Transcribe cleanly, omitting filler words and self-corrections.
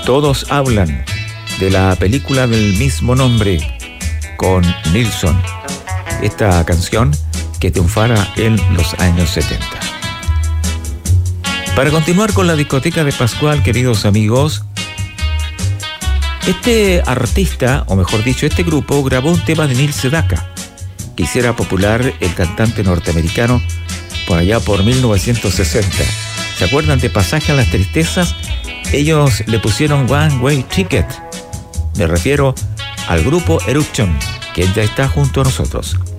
Todos hablan de la película del mismo nombre con Nilsson. Esta canción que triunfara en los años 70. Para continuar con la discoteca de Pascual, queridos amigos, este artista, o mejor dicho, este grupo grabó un tema de Neil Sedaka que hiciera popular el cantante norteamericano por allá por 1960. ¿Se acuerdan de Pasaje a las Tristezas? Ellos le pusieron One Way Ticket. Me refiero al grupo Eruption, que ya está junto a nosotros.